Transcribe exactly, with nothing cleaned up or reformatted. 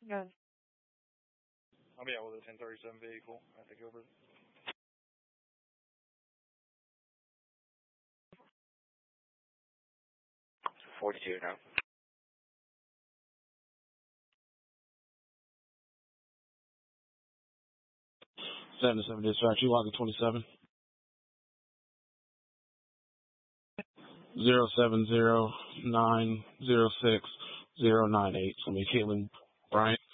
Good. I'll be out with a ten thirty-seven vehicle. I have to go over. forty-two now. seven seven dispatch, you logging twenty-seven. Zero seven zero nine zero six zero nine eight. So me, Caitlin Bryant.